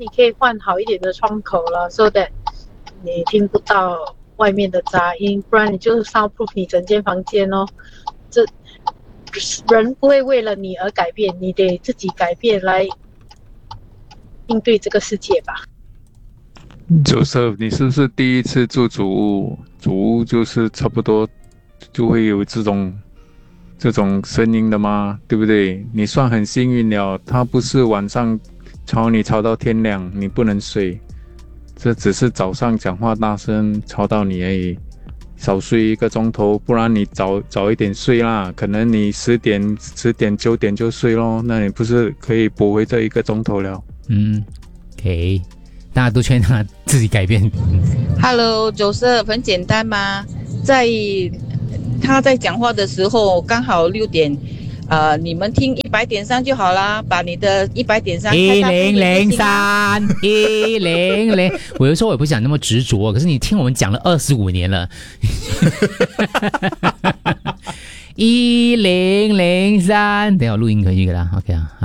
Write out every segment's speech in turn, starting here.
你可以换好一点的窗口了 ，so that 你听不到外面的杂音，不然你就是 soundproof 你整间房间哦。这人不会为了你而改变，你得自己改变来应对这个世界吧。 Joseph，你是不是第一次住主屋？主屋就是差不多就会有这种声音的吗？对不对？你算很幸运了，他不是晚上吵你吵到天亮，你不能睡，这只是早上讲话大声吵到你而已。少睡1个钟头，不然你早一点睡啦。可能你10点9点就睡咯，那你不是可以补回这1个钟头了 ？OK， 大家都劝他自己改变。 Hello， Joseph， 很简单嘛，他在讲话的时候刚好6点，你们听100.3就好啦，把你的100.3开到 1003，1000。我有时候我也不想那么执着，可是你听我们讲了25年了。1003，等下我录音可以给他 ，OK 啊，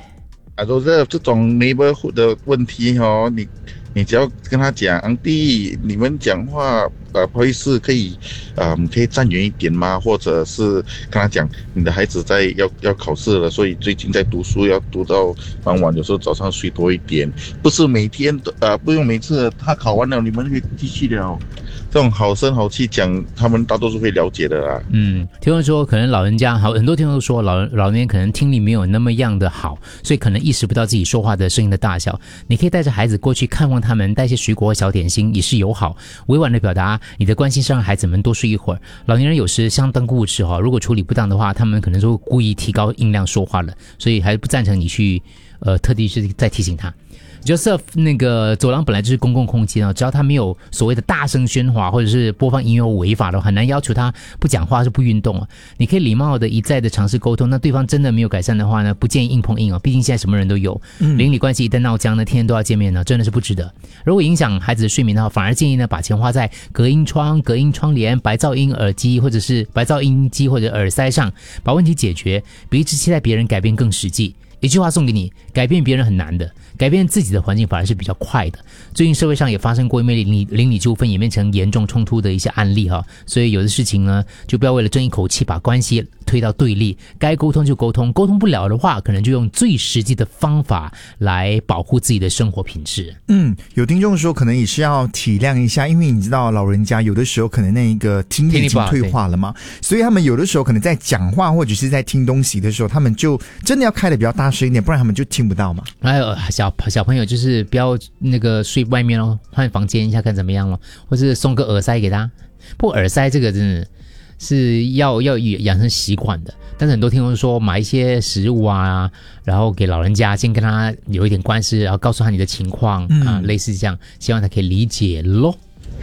Joseph， 这种 neighborhood 的问题哦，你只要跟他讲，第一，你们讲话不好意思，可以站远一点吗？或者是跟他讲，你的孩子要考试了，所以最近在读书，要读到傍晚，有时候早上睡多一点，不是每天不用每次他考完了，你们可以继续聊。这种好声好气讲，他们大多数会了解的啦。 听众说，可能老人家很多听众都说，老年可能听力没有那么样的好，所以可能意识不到自己说话的声音的大小。你可以带着孩子过去看望他们，带一些水果和小点心，以示友好，委婉的表达你的关心，是让孩子们多睡一会儿。老年人有时相当固执如果处理不当的话，他们可能就故意提高音量说话了，所以还不赞成你去特地是再提醒他。Joseph， 那个走廊本来就是公共空间只要他没有所谓的大声喧哗或者是播放音乐违法的，很难要求他不讲话是不运动你可以礼貌的一再的尝试沟通，那对方真的没有改善的话呢，不建议硬碰硬毕竟现在什么人都有，邻里关系一旦闹僵呢，天天都要见面呢，真的是不值得。如果影响孩子的睡眠的话，反而建议呢把钱花在隔音窗、隔音窗帘、白噪音耳机或者是白噪音机或者耳塞上，把问题解决，比一直期待别人改变更实际。一句话送给你，改变别人很难的，改变自己的环境反而是比较快的。最近社会上也发生过因为邻里纠纷演变成严重冲突的一些案例所以有的事情呢，就不要为了争一口气把关系推到对立，该沟通就沟通，沟通不了的话，可能就用最实际的方法来保护自己的生活品质。 有听众说可能也是要体谅一下，因为你知道老人家有的时候可能那个听力已经退化了嘛，所以他们有的时候可能在讲话或者是在听东西的时候，他们就真的要开得比较大声一点，不然他们就听不到嘛。 还有小朋友就是不要那个睡外面换房间一下看怎么样或是送个耳塞给他。不过耳塞这个真的是要养成习惯的，但是很多听众说买一些食物然后给老人家先跟他有一点关系，然后告诉他你的情况类似这样，希望他可以理解咯。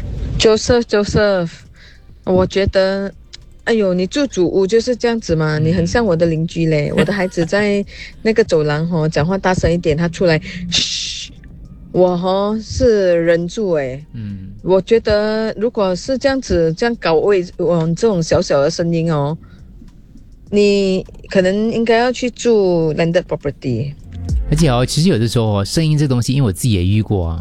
Joseph， 我觉得你住主屋就是这样子嘛，你很像我的邻居嘞。我的孩子在那个走廊讲话大声一点，他出来嘘，我是忍住我觉得如果是这样子这样搞这种小小的声音你可能应该要去住 landed property。 而且其实有的时候声音这东西，因为我自己也遇过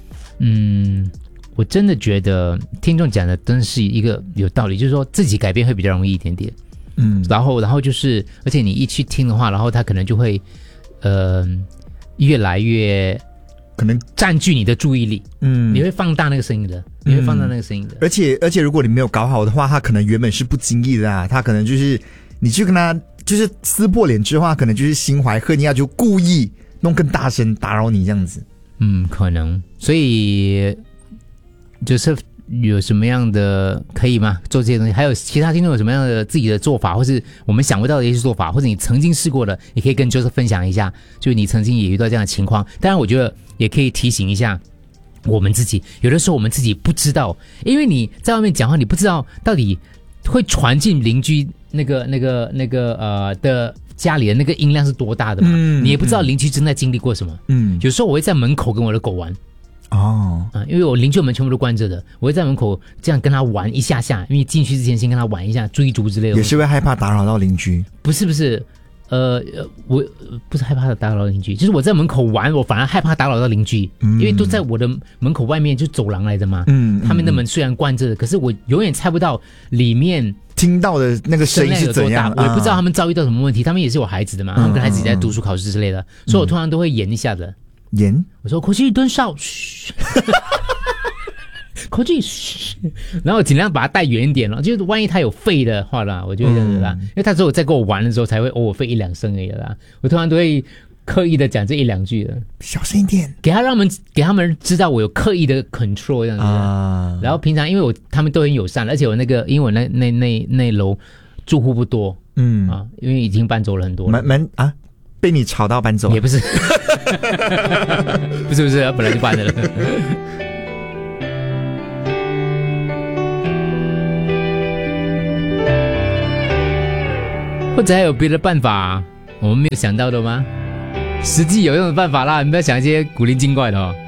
我真的觉得听众讲的真是一个有道理，就是说自己改变会比较容易一点点然后就是而且你一去听的话，然后他可能就会越来越可能占据你的注意力你会放大那个声音的，而且如果你没有搞好的话，他可能原本是不经意的他可能就是你去跟他就是撕破脸之后，他可能就是心怀恨意，就故意弄更大声打扰你这样子可能。所以就是有什么样的可以吗做这些东西，还有其他听众有什么样的自己的做法，或是我们想不到的一些做法，或者你曾经试过的，也可以跟 Joseph 分享一下，就是你曾经也遇到这样的情况。当然我觉得也可以提醒一下我们自己，有的时候我们自己不知道，因为你在外面讲话，你不知道到底会传进邻居那个的家里的那个音量是多大的嘛你也不知道邻居正在经历过什么有时候我会在门口跟我的狗玩因为我邻居门全部都关着的，我会在门口这样跟他玩一下下，因为进去之前先跟他玩一下追逐之类的。 也是会害怕打扰到邻居？ 不是我不是害怕打扰到邻居，就是我在门口玩，我反而害怕打扰到邻居，因为都在我的门口外面，就走廊来的嘛。他们的门虽然关着的，可是我永远猜不到里面听到的那个声音是怎样， 我也不知道他们遭遇到什么问题。他们也是有孩子的嘛，他们跟孩子在读书考试之类的，所以我通常都会演一下的。 演？ 我说口气蹲哨，嘘。口气，嘘，然后尽量把它带远一点了，就是万一他有吠的话啦，我就会这样子啦。因为他只有在跟我玩的时候才会偶尔吠一两声而已啦。我通常都会刻意的讲这一两句的， 小声一点， 给他们知道我有刻意的 control 这样子。然后平常因为他们都很友善，而且我因为我那楼住户不多，因为已经搬走了很多了。 被你吵到搬走也不是，不是，本来就搬的了。或者还有别的办法，我们没有想到的吗？实际有用的办法啦，你不要想一些古灵精怪的哦。